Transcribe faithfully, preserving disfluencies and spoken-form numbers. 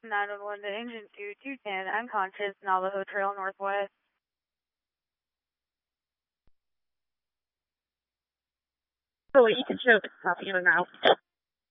nine one one to engine two, two ten, unconscious, Navajo Trail Northwest. Oh, you can show it. Copy in and out.